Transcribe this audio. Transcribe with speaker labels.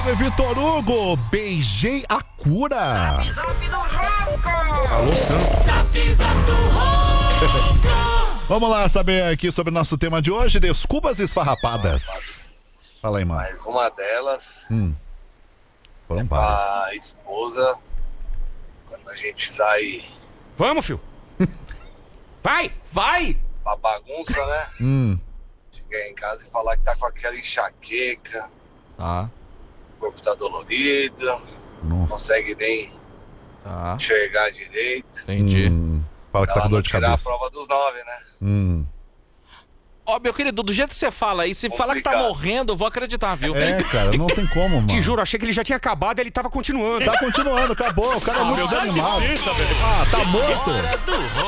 Speaker 1: Salve, Vitor Hugo! Beijei a cura!
Speaker 2: Zap, zap do Ronco!
Speaker 3: Alô, Santos.
Speaker 2: Zap, zap do Ronco!
Speaker 1: Vamos lá saber aqui sobre o nosso tema de hoje, desculpas esfarrapadas. Fala aí, mano.
Speaker 4: Mas uma delas,
Speaker 1: Foram várias.
Speaker 4: a esposa, quando a gente sai
Speaker 3: Vamos, filho. Vai, vai.
Speaker 4: pra bagunça, né? Chegar em casa e falar que tá com aquela enxaqueca,
Speaker 3: Tá,
Speaker 4: o corpo tá dolorido, não
Speaker 1: Nossa.
Speaker 4: consegue nem
Speaker 3: tá.
Speaker 4: enxergar direito.
Speaker 3: Entendi.
Speaker 1: Fala que tá
Speaker 4: Ela
Speaker 1: com dor
Speaker 4: não
Speaker 1: de
Speaker 4: tirar a
Speaker 1: cabeça.
Speaker 4: prova dos 9, né?
Speaker 5: Ó, meu querido, do jeito que você fala aí, se falar que tá
Speaker 4: Complicado.
Speaker 5: morrendo, eu vou acreditar, viu?
Speaker 1: É, cara, não tem como, mano.
Speaker 3: Te juro, achei que ele já tinha acabado e ele tava continuando.
Speaker 1: Tá continuando, acabou. O cara é muito desanimado. Ah, tá morto.
Speaker 5: Hora do